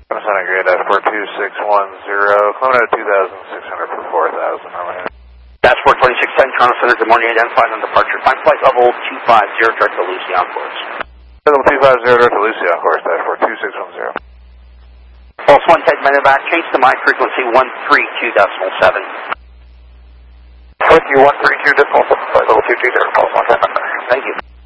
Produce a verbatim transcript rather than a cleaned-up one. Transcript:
Center Grid, Dashboard two six one zero, coming out two thousand six hundred for four thousand. Dashboard twenty-six ten, Toronto Center, good morning, identified on departure. Find flight level two five zero, direct to Lucy on course. Level two five zero, direct to Lucy on course, Dashboard two six one zero. Pulse one, take minute back, change to my frequency one three two decimal seven. With you one three two decimal seven, level two two zero, Pulse one, ten. Thank you.